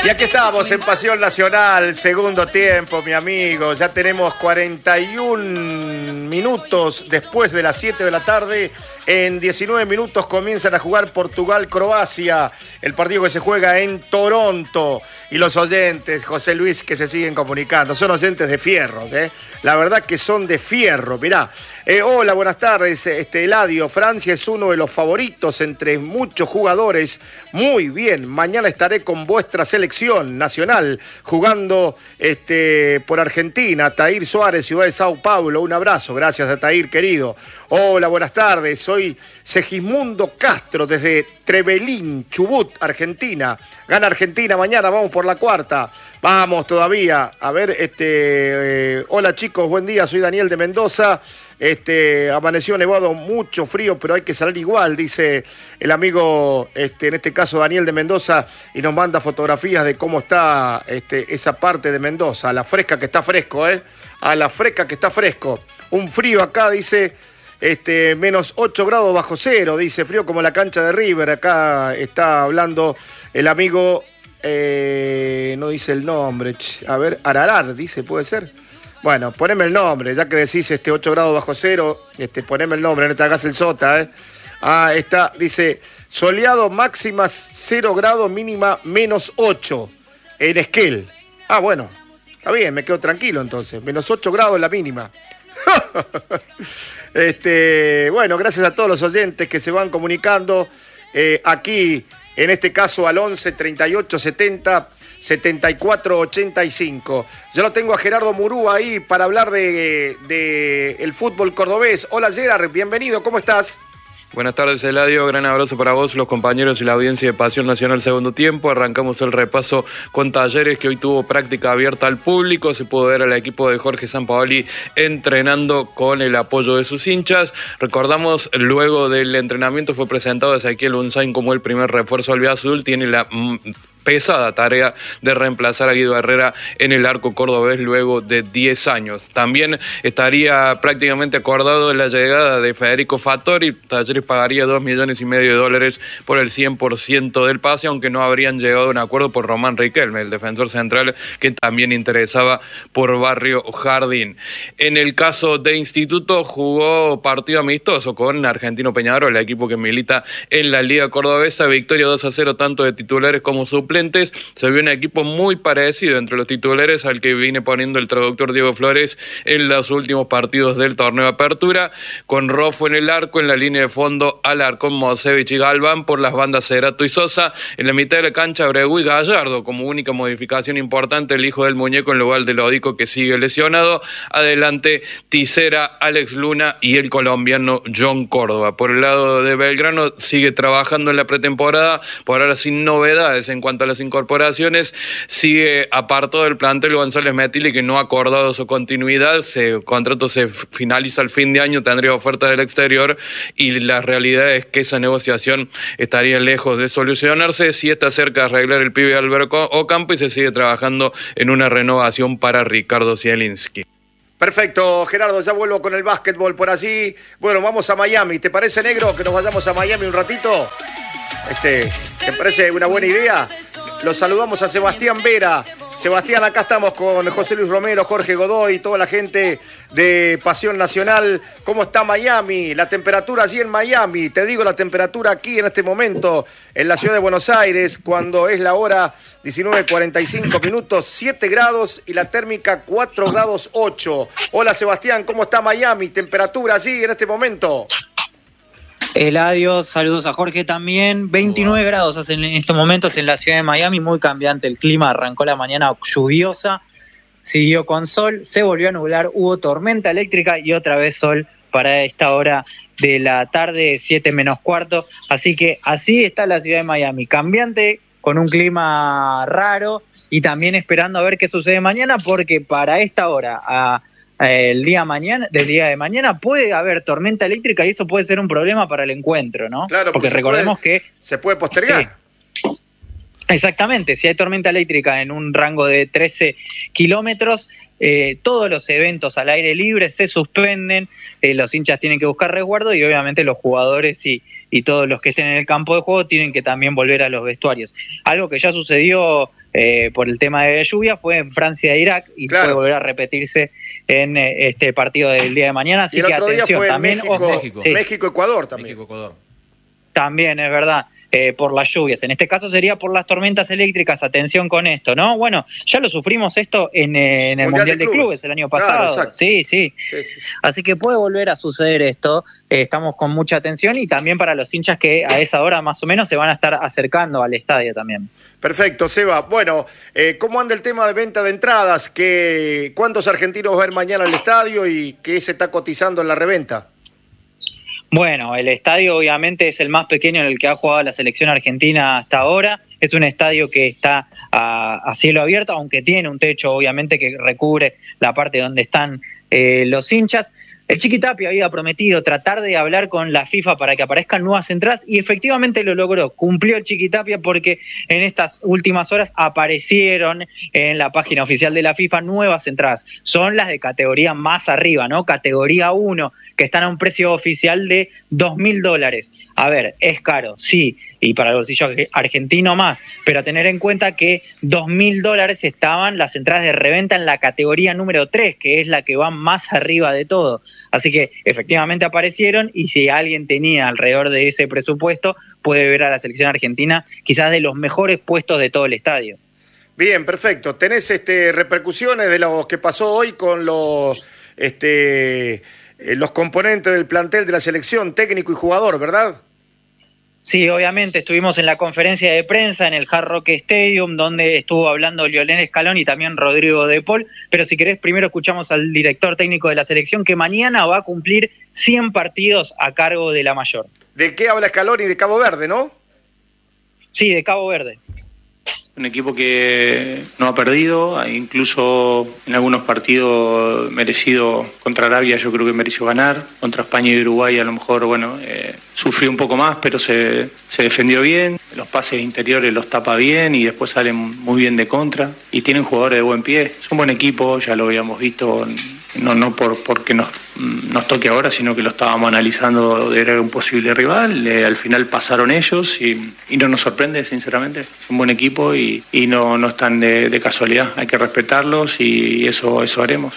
Y aquí estamos en Pasión Nacional, segundo tiempo, mi amigo. Ya tenemos 41 minutos después de las 7 de la tarde. En 19 minutos comienzan a jugar Portugal-Croacia, el partido que se juega en Toronto. Y los oyentes, José Luis, que se siguen comunicando, son oyentes de fierro, ¿eh? La verdad que son de fierro, mirá. Hola, buenas tardes, Eladio. Francia es uno de los favoritos entre muchos jugadores. Muy bien, mañana estaré con vuestra selección nacional jugando por Argentina. Tair Suárez, Ciudad de Sao Paulo. Un abrazo, gracias a Tair, querido. Hola, buenas tardes, soy Segismundo Castro desde Trevelín, Chubut, Argentina. Gana Argentina mañana, vamos por la cuarta. Vamos todavía. A ver, hola chicos, buen día, soy Daniel de Mendoza. Amaneció nevado, mucho frío, pero hay que salir igual, dice el amigo, en este caso Daniel de Mendoza, y nos manda fotografías de cómo está esa parte de Mendoza, a la fresca que está fresco, a la fresca que está fresco. Un frío acá, dice, menos 8 grados bajo cero, dice, frío como la cancha de River. Acá está hablando el amigo, no dice el nombre, a ver, Ararar, dice, puede ser. Bueno, poneme el nombre, ya que decís 8 grados bajo cero, poneme el nombre, no te hagas el sota, Ah, está, dice, soleado, máximas 0 grados, mínima menos 8, en Esquel. Ah, bueno, está bien, me quedo tranquilo entonces, menos 8 grados la mínima. Bueno, gracias a todos los oyentes que se van comunicando aquí, en este caso al 11 38 70 74 85. Yo lo tengo a Gerardo Murúa ahí para hablar de el fútbol cordobés. Hola Gerard, bienvenido, ¿cómo estás? Buenas tardes, Eladio. Gran abrazo para vos, los compañeros y la audiencia de Pasión Nacional segundo tiempo. Arrancamos el repaso con Talleres, que hoy tuvo práctica abierta al público. Se pudo ver al equipo de Jorge Sampaoli entrenando con el apoyo de sus hinchas. Recordamos, luego del entrenamiento fue presentado Ezequiel Unzain como el primer refuerzo albiazul. Tiene la pesada tarea de reemplazar a Guido Herrera en el arco cordobés luego de 10 años. También estaría prácticamente acordado la llegada de Federico Fattori. Talleres pagaría $2,5 millones por el 100% del pase, aunque no habrían llegado a un acuerdo por Román Riquelme, el defensor central, que también interesaba por Barrio Jardín. En el caso de Instituto, jugó partido amistoso con Argentino Peñarol, el equipo que milita en la Liga Cordobesa. Victoria 2-0 tanto de titulares como suplentes. Se vio un equipo muy parecido entre los titulares al que viene poniendo el traductor Diego Flores en los últimos partidos del torneo de apertura, con Roffo en el arco, en la línea de fondo Alarcón, Mosevich y Galván, por las bandas Cerato y Sosa, en la mitad de la cancha Abreu y Gallardo, como única modificación importante, el hijo del muñeco en lugar de Lodico, que sigue lesionado. Adelante Tisera, Alex Luna y el colombiano John Córdoba. Por el lado de Belgrano, sigue trabajando en la pretemporada, por ahora sin novedades en cuanto a las incorporaciones. Sigue apartado del plantel González Metili, que no ha acordado su continuidad. El contrato se finaliza al fin de año, tendría oferta del exterior, y la realidad es que esa negociación estaría lejos de solucionarse. Sí está cerca de arreglar el pibe Alberto Ocampo, y se sigue trabajando en una renovación para Ricardo Zielinski. Perfecto, Gerardo, ya vuelvo con el básquetbol por allí. Bueno, vamos a Miami. ¿Te parece, negro, que nos vayamos a Miami un ratito? ¿Te parece una buena idea? Los saludamos a Sebastián Vera. Sebastián, acá estamos con José Luis Romero, Jorge Godoy y toda la gente de Pasión Nacional. ¿Cómo está Miami? La temperatura allí en Miami. Te digo la temperatura aquí en este momento en la ciudad de Buenos Aires, cuando es la hora 19:45 minutos, 7 grados y la térmica 4 grados 8. Hola Sebastián, ¿cómo está Miami? Temperatura allí en este momento. Eladio, saludos a Jorge también. 29 grados hacen en estos momentos en la ciudad de Miami, muy cambiante el clima. Arrancó la mañana lluviosa, siguió con sol, se volvió a nublar, hubo tormenta eléctrica y otra vez sol para esta hora de la tarde, 7 menos cuarto. Así que así está la ciudad de Miami, cambiante, con un clima raro, y también esperando a ver qué sucede mañana, porque para esta hora, del día de mañana puede haber tormenta eléctrica, y eso puede ser un problema para el encuentro, ¿no? Claro, porque recordemos que se puede postergar. Exactamente, si hay tormenta eléctrica en un rango de 13 kilómetros, todos los eventos al aire libre se suspenden, los hinchas tienen que buscar resguardo, y obviamente los jugadores y todos los que estén en el campo de juego tienen que también volver a los vestuarios. Algo que ya sucedió por el tema de lluvia fue en Francia e Irak y puede volver a repetirse en este partido del día de mañana. Así y el que otro atención, día fue también México-Ecuador también. México-Ecuador. También, es verdad, por las lluvias. En este caso sería por las tormentas eléctricas. Atención con esto, ¿no? Bueno, ya lo sufrimos esto en el Mundial de Clubes el año pasado. Claro, sí. Así que puede volver a suceder esto. Estamos con mucha atención y también para los hinchas que a esa hora más o menos se van a estar acercando al estadio también. Perfecto, Seba. Bueno, ¿cómo anda el tema de venta de entradas? ¿Cuántos argentinos va a ir mañana al estadio y qué se está cotizando en la reventa? Bueno, el estadio obviamente es el más pequeño en el que ha jugado la selección argentina hasta ahora. Es un estadio que está a cielo abierto, aunque tiene un techo obviamente que recubre la parte donde están los hinchas. El Chiqui Tapia había prometido tratar de hablar con la FIFA para que aparezcan nuevas entradas y efectivamente lo logró. Cumplió el Chiqui Tapia porque en estas últimas horas aparecieron en la página oficial de la FIFA nuevas entradas. Son las de categoría más arriba, ¿no? Categoría 1, que están a un precio oficial de $2.000. A ver, es caro, sí, y para el bolsillo argentino más, pero a tener en cuenta que $2.000 estaban las entradas de reventa en la categoría número 3, que es la que va más arriba de todo. Así que efectivamente aparecieron y si alguien tenía alrededor de ese presupuesto puede ver a la selección argentina quizás de los mejores puestos de todo el estadio. Bien, perfecto. ¿Tenés repercusiones de lo que pasó hoy con los componentes del plantel de la selección, técnico y jugador, verdad? Sí, obviamente estuvimos en la conferencia de prensa en el Hard Rock Stadium donde estuvo hablando Lionel Scaloni y también Rodrigo De Paul, pero si querés primero escuchamos al director técnico de la selección que mañana va a cumplir 100 partidos a cargo de la mayor. ¿De qué habla Scaloni? De Cabo Verde, ¿no? Sí, de Cabo Verde. Un equipo que no ha perdido, incluso en algunos partidos merecido. Contra Arabia yo creo que mereció ganar, contra España y Uruguay a lo mejor sufrió un poco más, pero se defendió bien, los pases interiores los tapa bien y después salen muy bien de contra y tienen jugadores de buen pie. Es un buen equipo, ya lo habíamos visto, no porque nos toque ahora, sino que lo estábamos analizando, era un posible rival, al final pasaron ellos y no nos sorprende, sinceramente. Es un buen equipo y no están de casualidad, hay que respetarlos y eso haremos.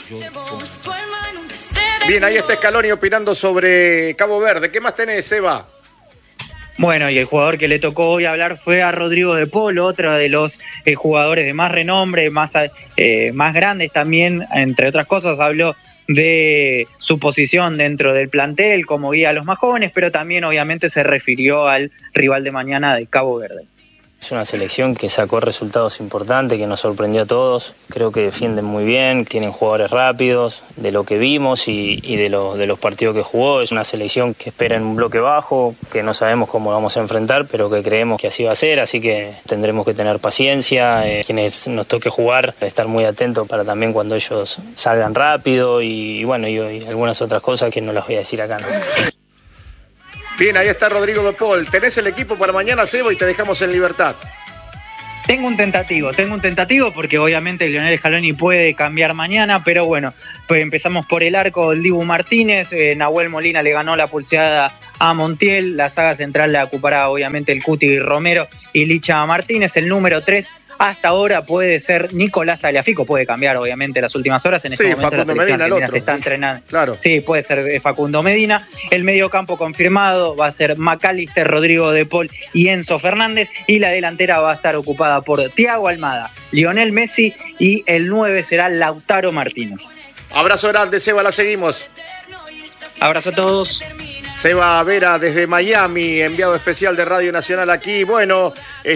Bien, ahí está Scaloni opinando sobre Cabo Verde. ¿Qué más tenés, Seba? Bueno, y el jugador que le tocó hoy hablar fue a Rodrigo De Paul, otro de los jugadores de más renombre, más grandes también, entre otras cosas, habló de su posición dentro del plantel como guía a los más jóvenes, pero también obviamente se refirió al rival de mañana de Cabo Verde. Es una selección que sacó resultados importantes, que nos sorprendió a todos. Creo que defienden muy bien, tienen jugadores rápidos, de lo que vimos y de los partidos que jugó. Es una selección que espera en un bloque bajo, que no sabemos cómo vamos a enfrentar, pero que creemos que así va a ser, así que tendremos que tener paciencia. Quienes nos toque jugar, estar muy atentos para también cuando ellos salgan rápido y algunas otras cosas que no las voy a decir acá, ¿no? Bien, ahí está Rodrigo De Paul. ¿Tenés el equipo para mañana, Seba, y te dejamos en libertad? Tengo un tentativo porque obviamente Lionel Scaloni puede cambiar mañana, pero bueno, pues empezamos por el arco del Dibu Martínez, Nahuel Molina le ganó la pulseada a Montiel, la saga central la ocupará obviamente el Cuti Romero y Licha Martínez, el número 3. Hasta ahora puede ser Nicolás Tagliafico, puede cambiar obviamente las últimas horas. En este momento la selección argentina se está entrenando. Claro. Sí, puede ser Facundo Medina. El mediocampo confirmado va a ser McAllister, Rodrigo De Paul y Enzo Fernández. Y la delantera va a estar ocupada por Thiago Almada, Lionel Messi y el 9 será Lautaro Martínez. Abrazo grande, Seba, la seguimos. Abrazo a todos. Seba Vera desde Miami, enviado especial de Radio Nacional aquí. Bueno,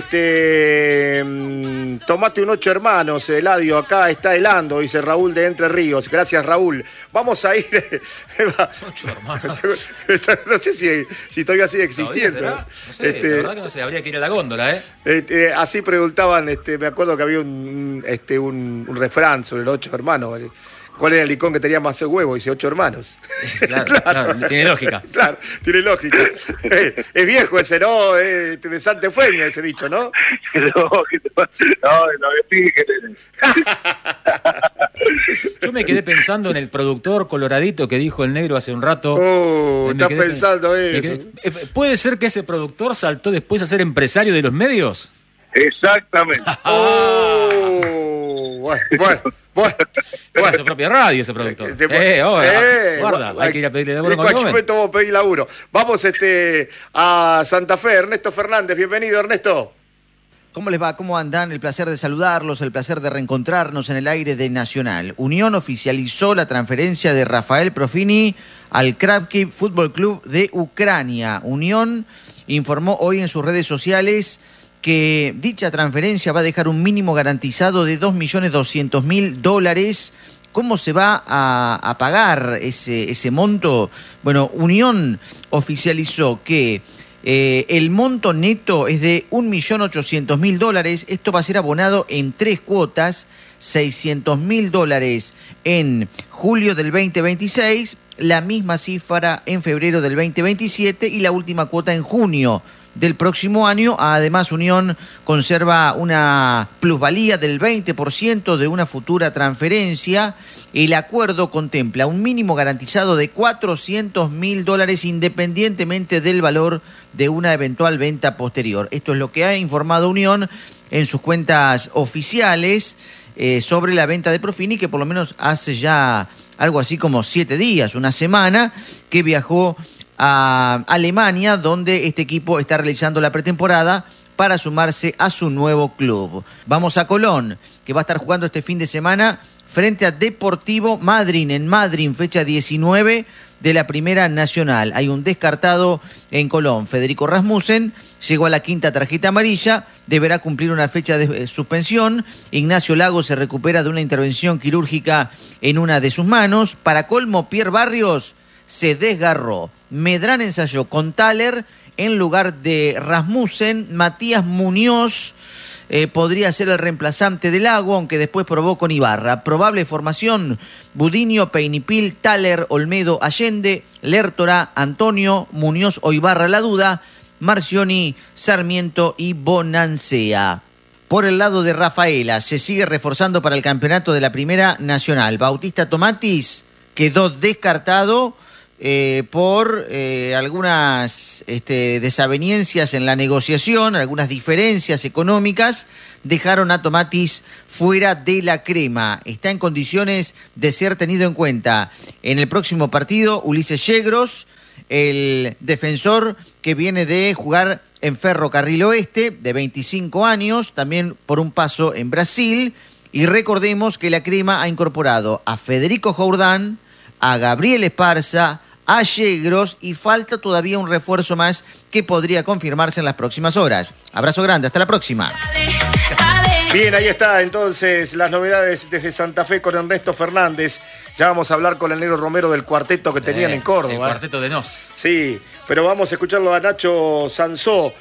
tomate un 8 hermanos, Eladio, acá está helando, dice Raúl de Entre Ríos. Gracias, Raúl. Vamos a ir... 8 hermanos. No sé si todavía sigue existiendo. No sé, la verdad que no sé, habría que ir a la góndola, así preguntaban, me acuerdo que había un refrán sobre los 8 hermanos, ¿vale? ¿Cuál era el licón que tenía más huevo? Dice 8 hermanos. Claro, tiene lógica. Claro, tiene lógica. Es viejo ese, ¿no? De Santa Eufemia ese dicho, ¿no? No, fíjate. Yo me quedé pensando en el productor coloradito que dijo el negro hace un rato. Estás pensando eso. ¿Puede ser que ese productor saltó después a ser empresario de los medios? Exactamente. Tiene su propia radio ese productor. Guarda, hay que ir a pedirle laburo. En cualquier momento vamos a pedir laburo. Vamos a Santa Fe. Ernesto Fernández, bienvenido, Ernesto. ¿Cómo les va? ¿Cómo andan? El placer de saludarlos, el placer de reencontrarnos en el aire de Nacional. Unión oficializó la transferencia de Rafael Profini al Krapki Fútbol Club de Ucrania. Unión informó hoy en sus redes sociales que dicha transferencia va a dejar un mínimo garantizado de $2.200.000. ¿Cómo se va a pagar ese monto? Bueno, Unión oficializó que el monto neto es de $1.800.000. Esto va a ser abonado en 3 cuotas, $600.000 en julio del 2026, la misma cifra en febrero del 2027 y la última cuota en junio del próximo año. Además, Unión conserva una plusvalía del 20% de una futura transferencia. El acuerdo contempla un mínimo garantizado de $400.000 independientemente del valor de una eventual venta posterior. Esto es lo que ha informado Unión en sus cuentas oficiales sobre la venta de Profini, que por lo menos hace ya algo así como 7 días, una semana, que viajó a Alemania, donde este equipo está realizando la pretemporada para sumarse a su nuevo club. Vamos a Colón, que va a estar jugando este fin de semana frente a Deportivo Madryn, en Madryn, fecha 19 de la Primera Nacional. Hay un descartado en Colón. Federico Rasmussen llegó a la 5ª tarjeta amarilla, deberá cumplir una fecha de suspensión. Ignacio Lago se recupera de una intervención quirúrgica en una de sus manos. Para colmo, Pierre Barrios se desgarró. Medrán ensayó con Thaler en lugar de Rasmussen. Matías Muñoz podría ser el reemplazante del Lago, aunque después probó con Ibarra. Probable formación: Budiño, Peinipil, Thaler, Olmedo, Allende, Lertora, Antonio, Muñoz o Ibarra la duda, Marcioni, Sarmiento y Bonancea. Por el lado de Rafaela, se sigue reforzando para el campeonato de la Primera Nacional. Bautista Tomatis quedó descartado por algunas desavenencias en la negociación, algunas diferencias económicas, dejaron a Tomatis fuera de la crema. Está en condiciones de ser tenido en cuenta en el próximo partido Ulises Yegros, el defensor que viene de jugar en Ferrocarril Oeste, de 25 años, también por un paso en Brasil. Y recordemos que la crema ha incorporado a Federico Jordán, a Gabriel Esparza, a Yegros, y falta todavía un refuerzo más que podría confirmarse en las próximas horas. Abrazo grande, hasta la próxima. Bien, ahí está entonces las novedades desde Santa Fe con Ernesto Fernández. Ya vamos a hablar con el Negro Romero del cuarteto que tenían en Córdoba. El cuarteto de Nos. Sí, pero vamos a escucharlo a Nacho Sansó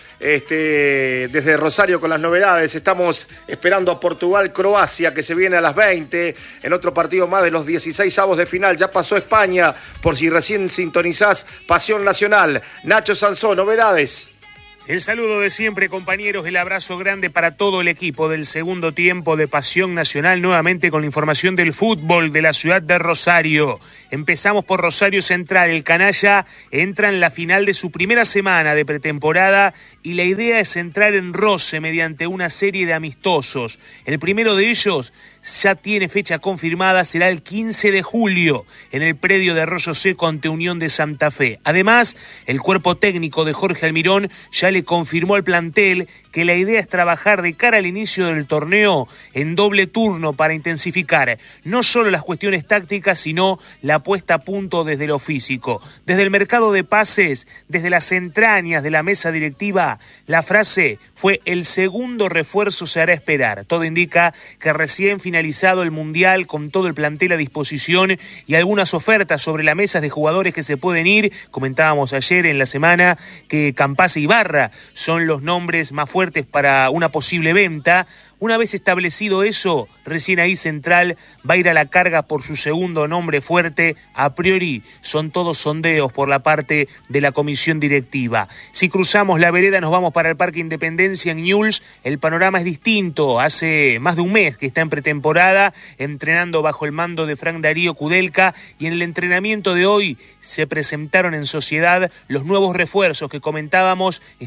desde Rosario con las novedades. Estamos esperando a Portugal-Croacia, que se viene a las 20, en otro partido más de los 16avos de final. Ya pasó España, por si recién sintonizás, Pasión Nacional. Nacho Sansó, novedades. El saludo de siempre, compañeros, el abrazo grande para todo el equipo del segundo tiempo de Pasión Nacional, nuevamente con la información del fútbol de la ciudad de Rosario. Empezamos por Rosario Central. El canalla entra en la final de su primera semana de pretemporada y la idea es entrar en roce mediante una serie de amistosos. El primero de ellos ya tiene fecha confirmada, será el 15 de julio en el predio de Arroyo Seco ante Unión de Santa Fe. Además, el cuerpo técnico de Jorge Almirón ya le confirmó al plantel que la idea es trabajar de cara al inicio del torneo en doble turno para intensificar no solo las cuestiones tácticas, sino la puesta a punto desde lo físico. Desde el mercado de pases, desde las entrañas de la mesa directiva, la frase fue: el segundo refuerzo se hará esperar. Todo indica que recién finalizado el Mundial, con todo el plantel a disposición y algunas ofertas sobre la mesa de jugadores que se pueden ir. Comentábamos ayer en la semana que Campazzo y Ibarra son los nombres más fuertes para una posible venta. Una vez establecido eso, recién ahí Central va a ir a la carga por su segundo nombre fuerte. A priori son todos sondeos por la parte de la comisión directiva. Si cruzamos la vereda nos vamos para el Parque Independencia en Newell's. El panorama es distinto. Hace más de un mes que está en pretemporada, entrenando bajo el mando de Frank Darío Kudelka, y en el entrenamiento de hoy se presentaron en sociedad los nuevos refuerzos que comentábamos.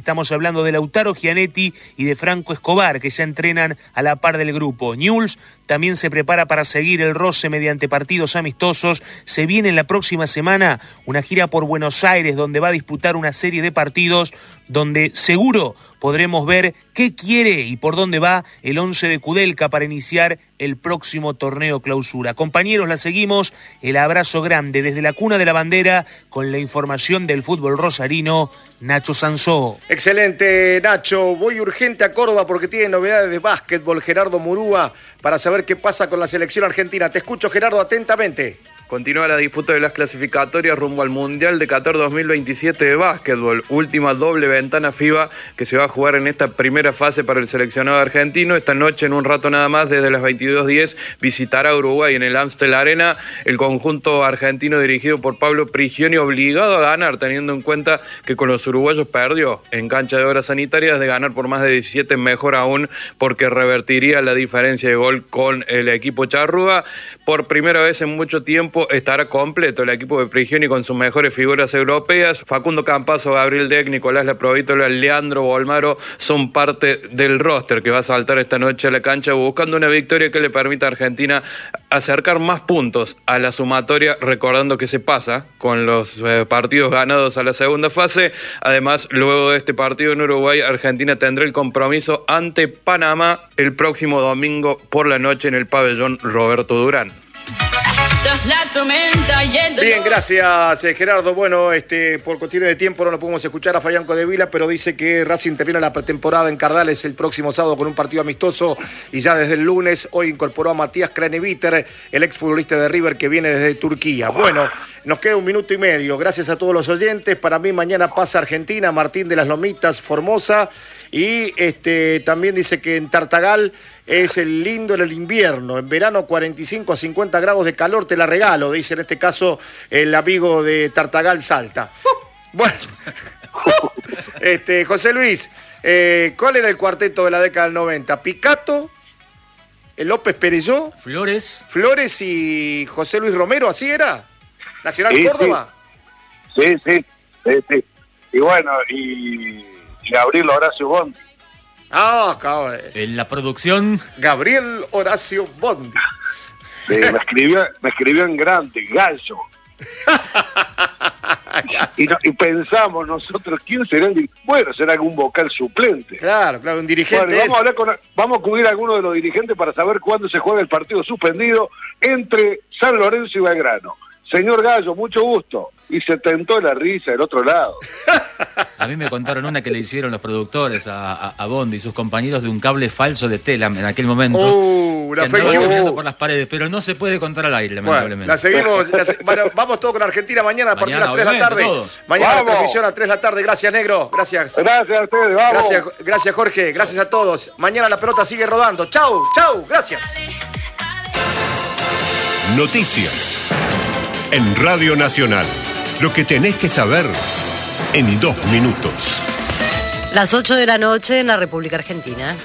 Estamos hablando de Lautaro Gianetti y de Franco Escobar, que ya entrenan a la par del grupo. Newell's también se prepara para seguir el roce mediante partidos amistosos. Se viene en la próxima semana una gira por Buenos Aires, donde va a disputar una serie de partidos donde seguro podremos ver qué quiere y por dónde va el 11 de Kudelka para iniciar el próximo torneo clausura. Compañeros, la seguimos. El abrazo grande desde la cuna de la bandera con la información del fútbol rosarino, Nacho Sansó. Excelente, Nacho. Voy urgente a Córdoba porque tiene novedades de básquetbol Gerardo Murúa para saber qué pasa con la selección argentina. Te escucho, Gerardo, atentamente. Continúa la disputa de las clasificatorias rumbo al Mundial de Qatar 2027 de básquetbol. Última doble ventana FIBA que se va a jugar en esta primera fase para el seleccionado argentino. Esta noche, en un rato nada más, desde las 22:10, visitará Uruguay en el Amstel Arena. El conjunto argentino dirigido por Pablo Prigioni, obligado a ganar, teniendo en cuenta que con los uruguayos perdió en cancha de obras sanitarias. De ganar por más de 17, mejor aún, porque revertiría la diferencia de gol con el equipo charrúa. Por primera vez en mucho tiempo estará completo el equipo de Prigioni con sus mejores figuras europeas. Facundo Campazzo, Gabriel Deck, Nicolás Laprovítola, Leandro Bolmaro son parte del roster que va a saltar esta noche a la cancha buscando una victoria que le permita a Argentina acercar más puntos a la sumatoria, recordando que se pasa con los partidos ganados a la segunda fase. Además, luego de este partido en Uruguay, Argentina tendrá el compromiso ante Panamá el próximo domingo por la noche en el pabellón Roberto Durán. Bien, gracias, Gerardo. Bueno, por cuestiones de tiempo no lo podemos escuchar a Fabián Codevila, pero dice que Racing termina la pretemporada en Cardales el próximo sábado con un partido amistoso y ya desde el lunes hoy incorporó a Matías Kraneviter, el exfutbolista de River que viene desde Turquía. Bueno, nos queda 1 minuto y medio. Gracias a todos los oyentes. Para mí mañana pasa Argentina, Martín de las Lomitas, Formosa, y también dice que en Tartagal es el lindo en el invierno, en verano 45 a 50 grados de calor, te la regalo, dice en este caso el amigo de Tartagal Salta. Bueno, José Luis, ¿cuál era el cuarteto de la década del 90? Picato, López Perelló, Flores y José Luis Romero, ¿así era? ¿Nacional sí, Córdoba? Sí. Y bueno, y Gabriel Horacio Bondi. Ah, cabrón. En la producción, Gabriel Horacio Bondi. Sí, me escribió en grande, Gallo. y pensamos nosotros, ¿quién será el Bueno, será algún vocal suplente. Claro, un dirigente. Bueno, vamos a cubrir a alguno de los dirigentes para saber cuándo se juega el partido suspendido entre San Lorenzo y Belgrano. Señor Gallo, mucho gusto. Y se tentó la risa del otro lado. A mí me contaron una que le hicieron los productores a Bondi y sus compañeros de un cable falso de tela en aquel momento. Una fake news por las paredes, pero no se puede contar al aire, lamentablemente. La seguimos. Bueno, vamos todos con Argentina mañana a partir de las 3 de la tarde. Todos. Mañana vamos. La transmisión a 3 de la tarde. Gracias, Negro. Gracias. Gracias a ustedes, vamos. Gracias, Jorge. Gracias a todos. Mañana la pelota sigue rodando. Chau. Gracias. Noticias en Radio Nacional. Lo que tenés que saber en 2 minutos. Las 8 de la noche en la República Argentina.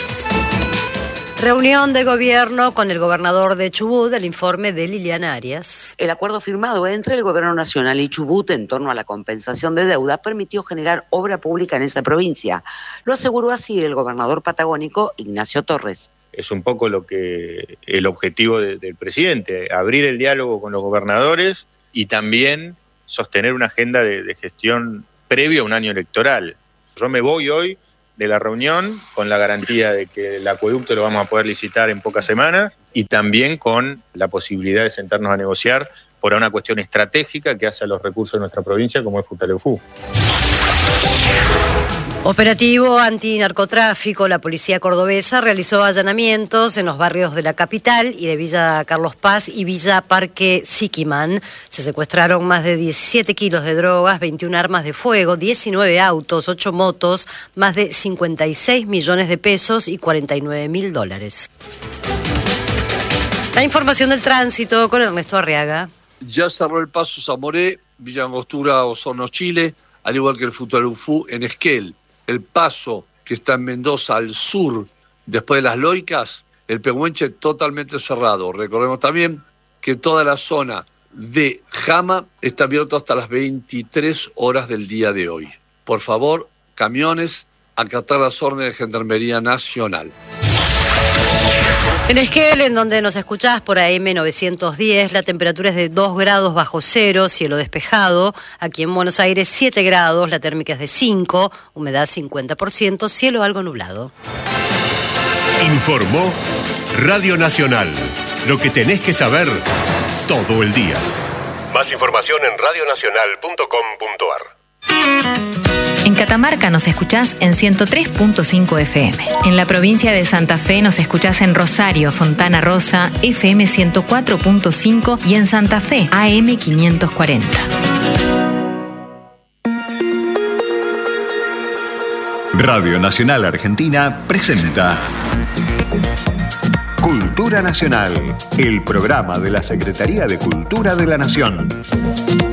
Reunión del gobierno con el gobernador de Chubut, el informe de Liliana Arias. El acuerdo firmado entre el gobierno nacional y Chubut en torno a la compensación de deuda permitió generar obra pública en esa provincia. Lo aseguró así el gobernador patagónico Ignacio Torres. Es un poco el objetivo del presidente, abrir el diálogo con los gobernadores y también sostener una agenda de gestión previo a un año electoral. Yo me voy hoy de la reunión con la garantía de que el acueducto lo vamos a poder licitar en pocas semanas y también con la posibilidad de sentarnos a negociar por una cuestión estratégica que hace a los recursos de nuestra provincia como es Futaleufú. Operativo antinarcotráfico. La policía cordobesa realizó allanamientos en los barrios de la capital y de Villa Carlos Paz y Villa Parque Siquimán. Se secuestraron más de 17 kilos de drogas, 21 armas de fuego, 19 autos, 8 motos, más de 56 millones de pesos y $49.000. La información del tránsito con Ernesto Arriaga. Ya cerró el paso Zamoré, Villa Angostura, Osorno, Chile, al igual que el Futaleufú en Esquel. El paso que está en Mendoza al sur, después de las Loicas, el Pehuenche totalmente cerrado. Recordemos también que toda la zona de Jama está abierta hasta las 23 horas del día de hoy. Por favor, camiones, acatar las órdenes de Gendarmería Nacional. En Esquel, en donde nos escuchás por AM 910, la temperatura es de 2 grados bajo cero, cielo despejado. Aquí en Buenos Aires 7 grados, la térmica es de 5, humedad 50%, cielo algo nublado. Informó Radio Nacional. Lo que tenés que saber todo el día. Más información en radionacional.com.ar. En Catamarca nos escuchás en 103.5 FM. En la provincia de Santa Fe nos escuchás en Rosario, Fontana Rosa, FM 104.5 y en Santa Fe, AM 540. Radio Nacional Argentina presenta Cultura Nacional, el programa de la Secretaría de Cultura de la Nación.